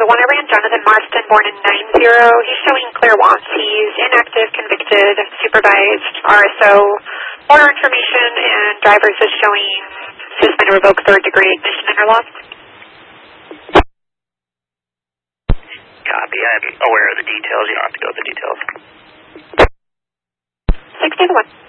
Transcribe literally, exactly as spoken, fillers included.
one, I ran Jonathan Marston, born in nine zero. He's showing clear wants. He's inactive, convicted, supervised, R S O. Order information and drivers is showing suspended, revoked, third degree ignition interlock. Copy. I'm aware of the details. You don't have to go with the details. sixty to one.